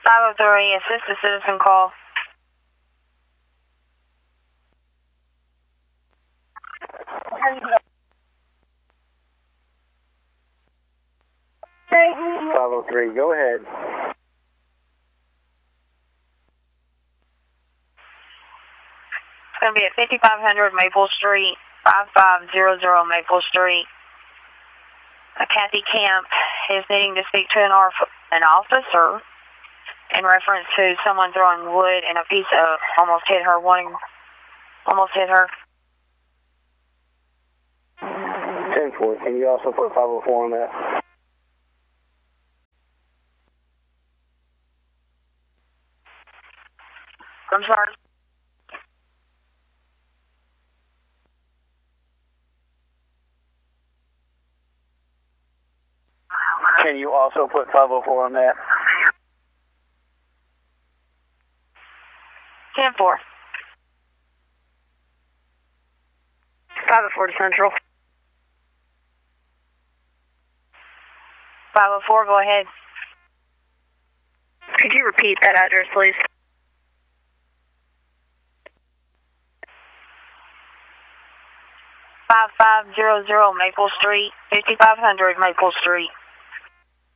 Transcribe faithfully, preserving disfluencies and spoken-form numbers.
five oh three, assist a citizen call. five oh three, go ahead. It's going to be at fifty-five hundred Maple Street, five five zero zero Maple Street. Uh, Kathy Camp is needing to speak to an, an officer in reference to someone throwing wood and a piece of almost hit her, wanting, almost hit her. ten four, can you also put five oh four on that? I'm sorry. Can you also put five oh four on that? ten four. five oh four to Central. five oh four, go ahead. Could you repeat that address, please? five five zero zero Maple Street, fifty-five hundred Maple Street.